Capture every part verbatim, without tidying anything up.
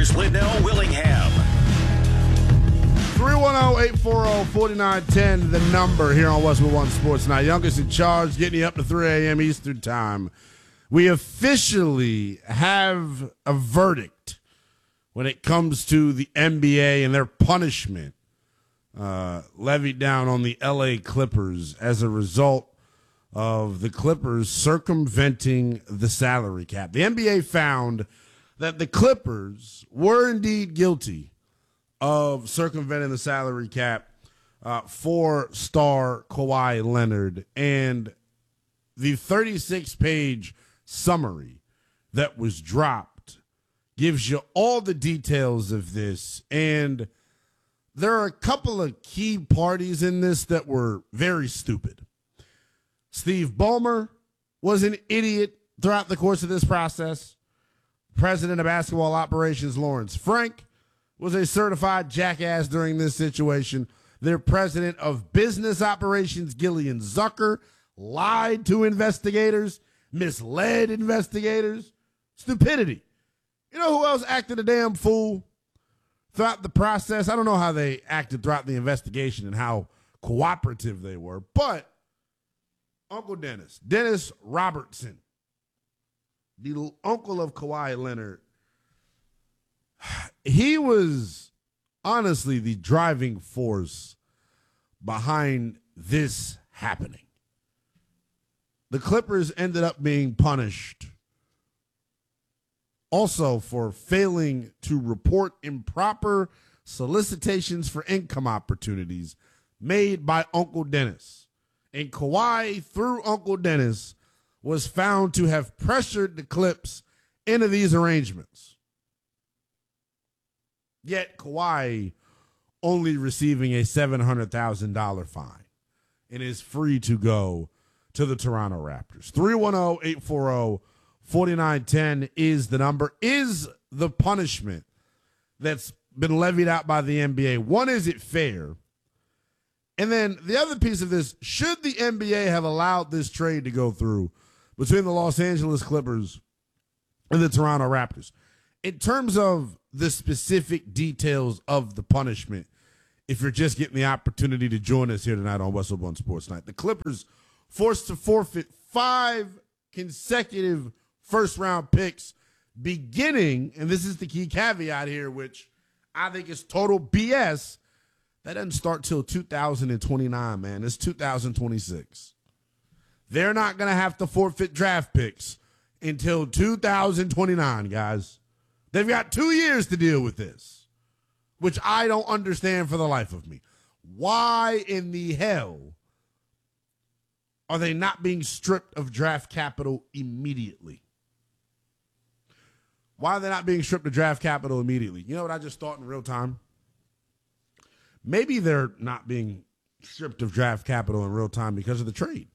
Here's Liddell Willingham. three one zero, eight four zero, four nine one zero, the number here on Westwood One Sports Night. Youngest in charge, getting you up to three a.m. Eastern Time. We officially have a verdict when it comes to the N B A and their punishment uh, levied down on the L A Clippers as a result of the Clippers circumventing the salary cap. The N B A found that the Clippers were indeed guilty of circumventing the salary cap uh, for star Kawhi Leonard, and the thirty-six page summary that was dropped gives you all the details of this. And there are a couple of key parties in this that were very stupid. Steve Ballmer was an idiot throughout the course of this process. President of basketball operations Lawrence Frank was a certified jackass during this situation. Their president of business operations, Gillian Zucker, lied to investigators, misled investigators. Stupidity. You know who else acted a damn fool throughout the process? I don't know how they acted throughout the investigation and how cooperative they were, but Uncle Dennis, Dennis Robertson, the uncle of Kawhi Leonard, he was honestly the driving force behind this happening. The Clippers ended up being punished also for failing to report improper solicitations for income opportunities made by Uncle Dennis. And Kawhi, through Uncle Dennis, was found to have pressured the Clips into these arrangements. Yet Kawhi only receiving a seven hundred thousand dollars fine and is free to go to the Toronto Raptors. three one zero, eight four zero, four nine one zero is the number, is the punishment that's been levied out by the N B A. One, is it fair? And then the other piece of this, should the N B A have allowed this trade to go through between the Los Angeles Clippers and the Toronto Raptors? In terms of the specific details of the punishment, if you're just getting the opportunity to join us here tonight on Westwood One Sports Night, the Clippers forced to forfeit five consecutive first-round picks beginning, and this is the key caveat here, which I think is total B S, that doesn't start till two thousand twenty-nine, man. It's two thousand twenty-six. They're not going to have to forfeit draft picks until two thousand twenty-nine, guys. They've got two years to deal with this, which I don't understand for the life of me. Why in the hell are they not being stripped of draft capital immediately? Why are they not being stripped of draft capital immediately? You know what I just thought in real time? Maybe they're not being stripped of draft capital in real time because of the trade.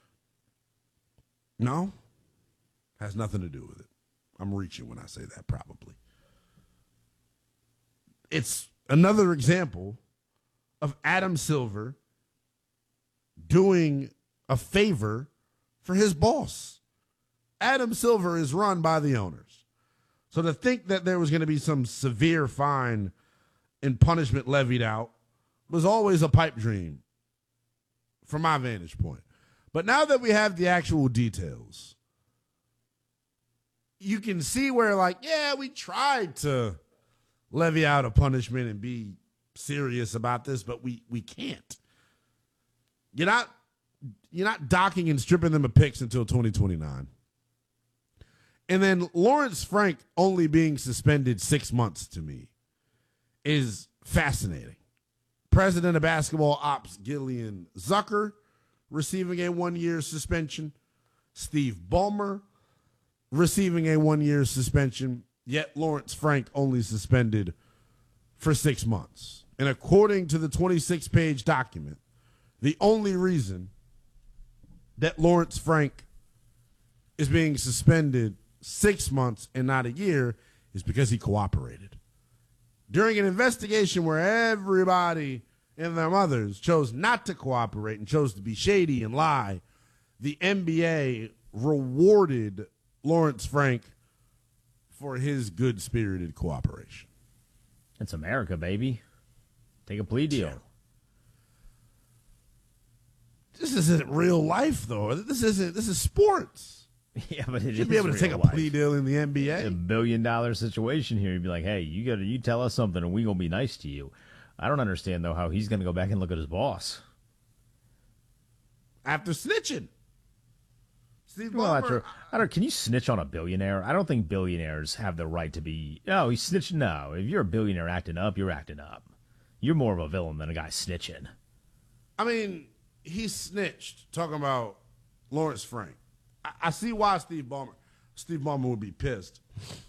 No, has nothing to do with it. I'm reaching when I say that, probably. It's another example of Adam Silver doing a favor for his boss. Adam Silver is run by the owners. So to think that there was going to be some severe fine and punishment levied out was always a pipe dream from my vantage point. But now that we have the actual details, you can see where, like, yeah, we tried to levy out a punishment and be serious about this, but we we can't. You're not you're not docking and stripping them of picks until twenty twenty-nine. And then Lawrence Frank only being suspended six months to me is fascinating. President of basketball ops Gillian Zucker receiving a one-year suspension. Steve Ballmer receiving a one-year suspension, yet Lawrence Frank only suspended for six months. And according to the twenty-six page document, the only reason that Lawrence Frank is being suspended six months and not a year is because he cooperated. During an investigation where everybody and their mothers chose not to cooperate and chose to be shady and lie, the N B A rewarded Lawrence Frank for his good-spirited cooperation. It's America, baby. Take a plea deal. Yeah. This isn't real life, though. This isn't. This is sports. Yeah, but it you should is be able to take a life. plea deal in the N B A. A billion dollar situation here. You'd be like, hey, you gotta, you tell us something, and we gonna be nice to you. I don't understand though how he's gonna go back and look at his boss after snitching. Steve well, Ballmer, after, I don't. Can you snitch on a billionaire? I don't think billionaires have the right to be. No, he's snitching. No, if you're a billionaire acting up, you're acting up. You're more of a villain than a guy snitching. I mean, he snitched talking about Lawrence Frank. I, I see why Steve Ballmer, Steve Ballmer would be pissed.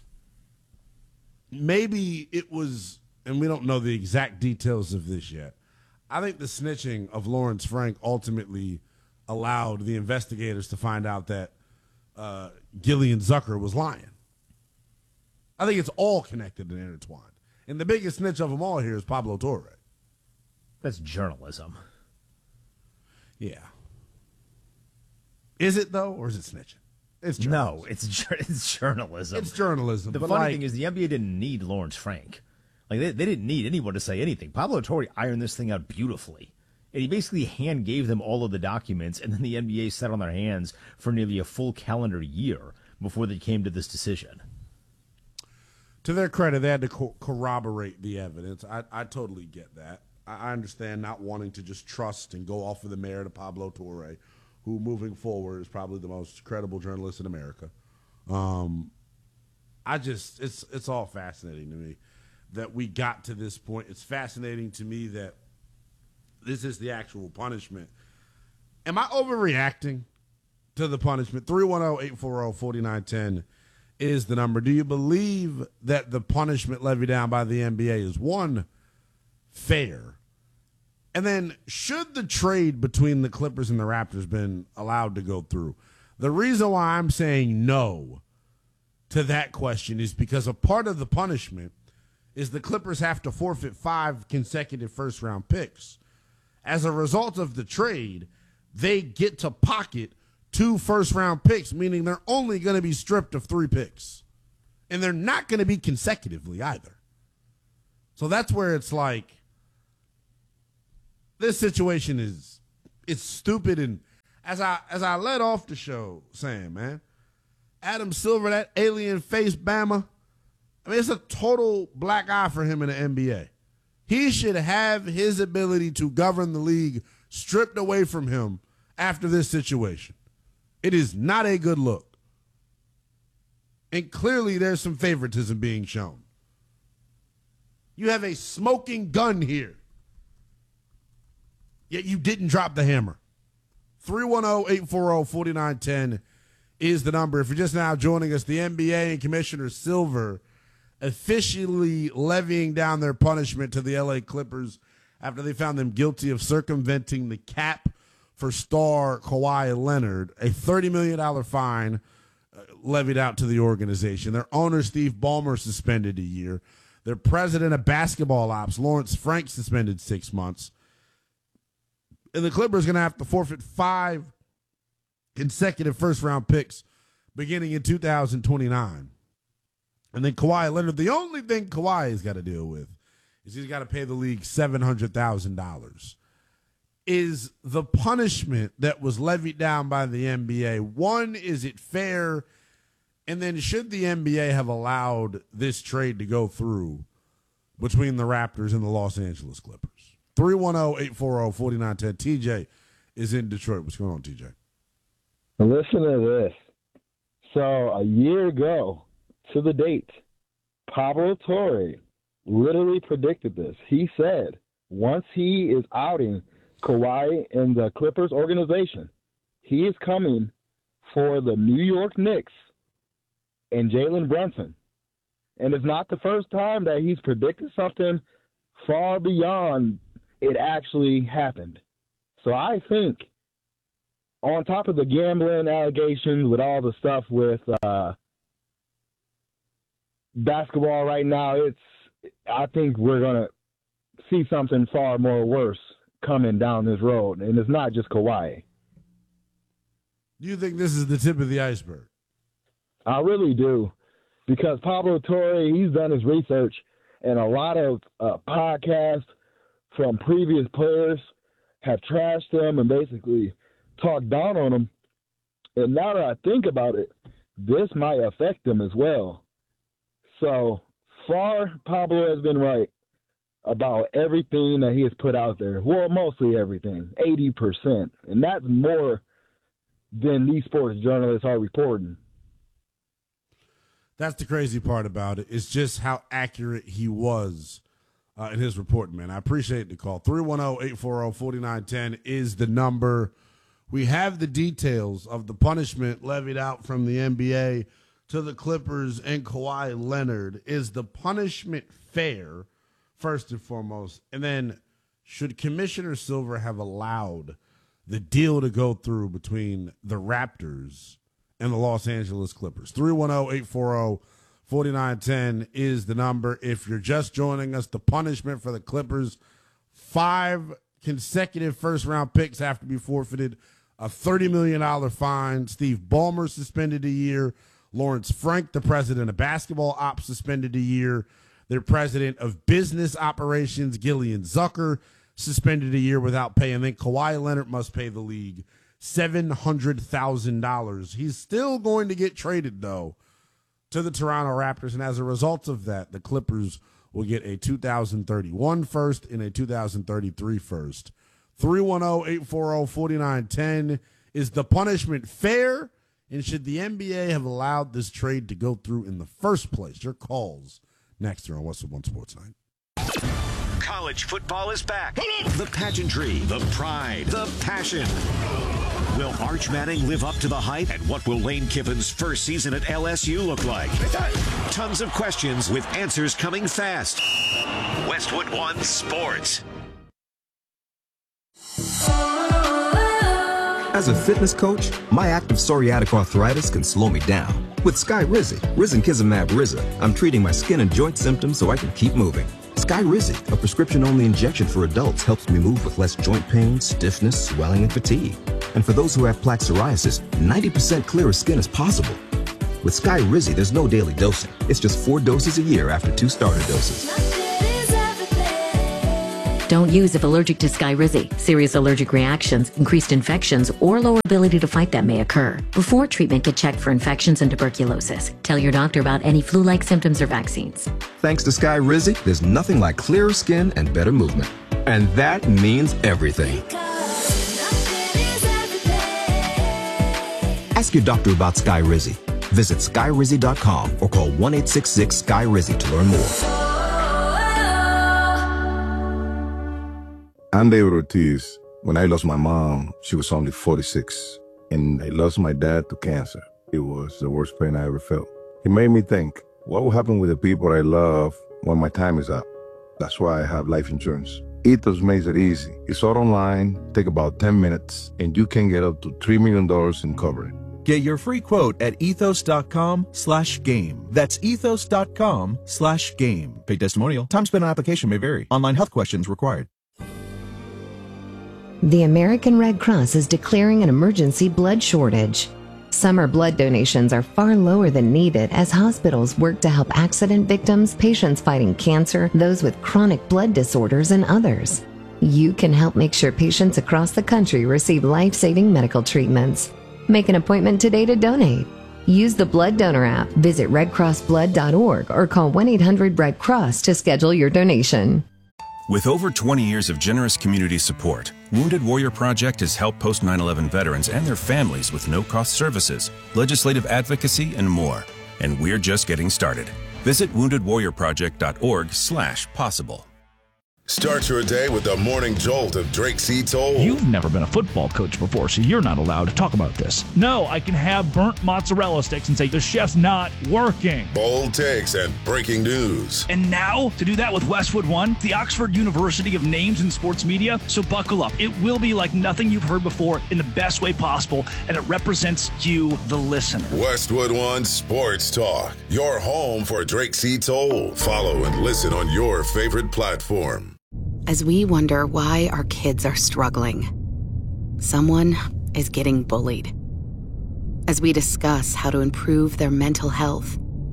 Maybe it was, and we don't know the exact details of this yet. I think the snitching of Lawrence Frank ultimately allowed the investigators to find out that uh, Gillian Zucker was lying. I think it's all connected and intertwined. And the biggest snitch of them all here is Pablo Torre. That's journalism. Yeah. Is it, though, or is it snitching? It's journalism. No, it's, it's journalism. It's journalism. The but funny like, thing is the N B A didn't need Lawrence Frank. Like, they, they didn't need anyone to say anything. Pablo Torre ironed this thing out beautifully. And he basically hand gave them all of the documents, and then the N B A sat on their hands for nearly a full calendar year before they came to this decision. To their credit, they had to co- corroborate the evidence. I, I totally get that. I, I understand not wanting to just trust and go off of the merit of Pablo Torre, who, moving forward, is probably the most credible journalist in America. Um, I just, it's it's all fascinating to me that we got to this point. It's fascinating to me that this is the actual punishment. Am I overreacting to the punishment? three one zero, eight four zero, four nine one zero is the number. Do you believe that the punishment levied down by the N B A is, one, fair? And then should the trade between the Clippers and the Raptors been allowed to go through? The reason why I'm saying no to that question is because a part of the punishment is the Clippers have to forfeit five consecutive first-round picks. As a result of the trade, they get to pocket two first-round picks, meaning they're only going to be stripped of three picks. And they're not going to be consecutively either. So that's where it's like, this situation is, it's stupid. And as I as I led off the show saying, man, Adam Silver, that alien face Bama, I mean, it's a total black eye for him in the N B A. He should have his ability to govern the league stripped away from him after this situation. It is not a good look. And clearly there's some favoritism being shown. You have a smoking gun here, yet you didn't drop the hammer. three one zero, eight four zero, four nine one zero is the number. If you're just now joining us, the N B A and Commissioner Silver officially levying down their punishment to the L A Clippers after they found them guilty of circumventing the cap for star Kawhi Leonard, a thirty million dollars fine uh, levied out to the organization. Their owner, Steve Ballmer, suspended a year. Their president of basketball ops, Lawrence Frank, suspended six months. And the Clippers are going to have to forfeit five consecutive first-round picks beginning in two thousand twenty-nine. And then Kawhi Leonard, the only thing Kawhi has got to deal with is he's got to pay the league seven hundred thousand dollars. Is the punishment that was levied down by the N B A, one, is it fair? And then should the N B A have allowed this trade to go through between the Raptors and the Los Angeles Clippers? three one zero, eight four zero, four nine one zero. T J is in Detroit. What's going on, T J? Listen to this. So a year ago to the date, Pablo Torre literally predicted this. He said once he is outing Kawhi and the Clippers organization, he is coming for the New York Knicks and Jalen Brunson. And it's not the first time that he's predicted something far beyond it actually happened. So I think on top of the gambling allegations with all the stuff with uh, basketball right now, it's I think we're going to see something far more worse coming down this road. And it's not just Kawhi. Do you think this is the tip of the iceberg? I really do. because Pablo Torre, he's done his research, and a lot of uh, podcasts from previous players have trashed him and basically talked down on him. And now that I think about it, this might affect him as well. So far, Pablo has been right about everything that he has put out there. Well, mostly everything, eighty percent. And that's more than these sports journalists are reporting. That's the crazy part about it. It's just how accurate he was uh, in his reporting, man. I appreciate the call. three one zero, eight four zero, four nine one zero is the number. We have the details of the punishment levied out from the N B A to the Clippers and Kawhi Leonard. Is the punishment fair, first and foremost? And then should Commissioner Silver have allowed the deal to go through between the Raptors and the Los Angeles Clippers? three one zero, eight four zero, four nine one zero is the number. If you're just joining us, the punishment for the Clippers, five consecutive first-round picks have to be forfeited, a thirty million dollars fine. Steve Ballmer suspended a year. Lawrence Frank, the president of basketball ops, suspended a year. Their president of business operations, Gillian Zucker, suspended a year without pay. And then Kawhi Leonard must pay the league seven hundred thousand dollars. He's still going to get traded, though, to the Toronto Raptors. And as a result of that, the Clippers will get a two thousand thirty-one first and a two thousand thirty-three first. three one zero, eight four zero, four nine one zero. Is the punishment fair? And should the N B A have allowed this trade to go through in the first place? Your calls next here on What's the One Sports Night. College football is back. The pageantry, the pride, the passion. Will Arch Manning live up to the hype? And what will Lane Kiffin's first season at L S U look like? Tons of questions with answers coming fast. Westwood One Sports. As a fitness coach, my active psoriatic arthritis can slow me down. With Skyrizi, Risankizumab Riza, I'm treating my skin and joint symptoms so I can keep moving. Skyrizi, a prescription-only injection for adults, helps me move with less joint pain, stiffness, swelling, and fatigue. And for those who have plaque psoriasis, ninety percent clearer skin is possible. With Skyrizi, there's no daily dosing. It's just four doses a year after two starter doses. Don't use if allergic to Skyrizi. Serious allergic reactions, increased infections, or lower ability to fight them may occur. Before treatment, get checked for infections and tuberculosis. Tell your doctor about any flu-like symptoms or vaccines. Thanks to Skyrizi, there's nothing like clearer skin and better movement. And that means everything. Ask your doctor about Skyrizi. Visit skyrizi dot com or call one eight six six Sky Rizi to learn more. I'm David Ortiz. When I lost my mom, she was only forty-six, and I lost my dad to cancer. It was the worst pain I ever felt. It made me think, what will happen with the people I love when my time is up? That's why I have life insurance. Ethos makes it easy. It's all online, take about ten minutes, and you can get up to three million dollars in coverage. Get your free quote at ethos.com slash game. That's ethos.com slash game. Paid testimonial. Time spent on application may vary. Online health questions required. The American Red Cross is declaring an emergency blood shortage. Summer blood donations are far lower than needed as hospitals work to help accident victims, patients fighting cancer, those with chronic blood disorders, and others. You can help make sure patients across the country receive life-saving medical treatments. Make an appointment today to donate. Use the Blood Donor app, visit red cross blood dot org, or call one eight hundred red cross to schedule your donation. With over twenty years of generous community support, Wounded Warrior Project has helped post nine eleven veterans and their families with no-cost services, legislative advocacy, and more. And we're just getting started. Visit wounded warrior project dot org slash possible. Start your day with the morning jolt of Drake C. Toll. You've never been a football coach before, so you're not allowed to talk about this. No, I can have burnt mozzarella sticks and say, the chef's not working. Bold takes and breaking news. And now, to do that with Westwood One, the Oxford University of Names in Sports Media, so buckle up. It will be like nothing you've heard before in the best way possible, and it represents you, the listener. Westwood One Sports Talk, your home for Drake C. Toll. Follow and listen on your favorite platform. As we wonder why our kids are struggling, someone is getting bullied. As we discuss how to improve their mental health,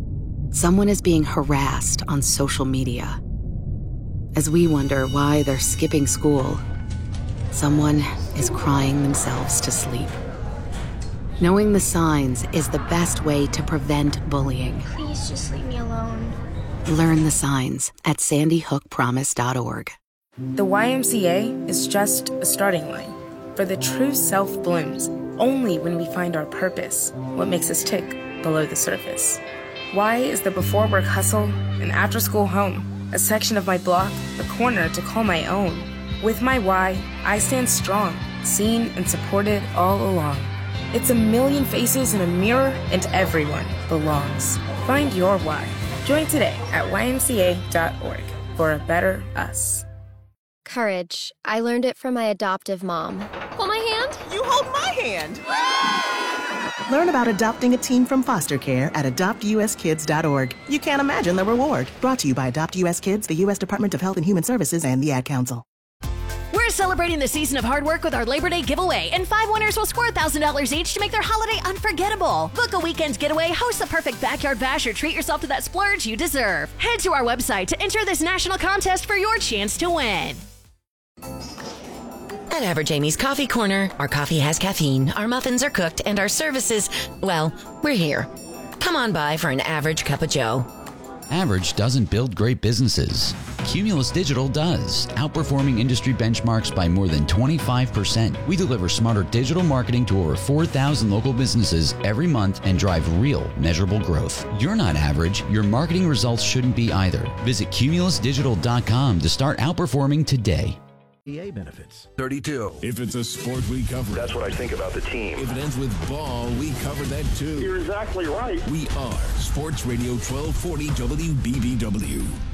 Someone is being harassed on social media. As we wonder why they're skipping school, someone is crying themselves to sleep. Knowing the signs is the best way to prevent bullying. Please just leave me alone. Learn the signs at sandy hook promise dot org. The Y M C A is just a starting line, for the true self blooms only when we find our purpose, what makes us tick below the surface. Y is the before work hustle, an after school home, a section of my block, a corner to call my own. With my Y, I stand strong, seen and supported all along. It's a million faces in a mirror, and everyone belongs. Find your why. Join today at Y M C A dot org for a better us. Courage. I learned it from my adoptive mom. Hold my hand. You hold my hand. Learn about adopting a teen from foster care at adopt u s kids dot org. You can't imagine the reward. Brought to you by Adopt U S Kids, the U S Department of Health and Human Services, and the Ad Council. We're celebrating the season of hard work with our Labor Day giveaway, and five winners will score one thousand dollars each to make their holiday unforgettable. Book a weekend's getaway, host the perfect backyard bash, or treat yourself to that splurge you deserve. Head to our website to enter this national contest for your chance to win. At Average Amy's Coffee Corner, our coffee has caffeine, our muffins are cooked, and our services, well, we're here. Come on by for an average cup of joe. Average doesn't build great businesses. Cumulus Digital does, outperforming industry benchmarks by more than twenty-five percent. We deliver smarter digital marketing to over four thousand local businesses every month and drive real, measurable growth. You're not average. Your marketing results shouldn't be either. Visit cumulus digital dot com to start outperforming today. E A benefits. thirty-two. If it's a sport, we cover it. That's what I think about the team. If it ends with ball, we cover that too. You're exactly right. We are Sports Radio twelve forty W B B W.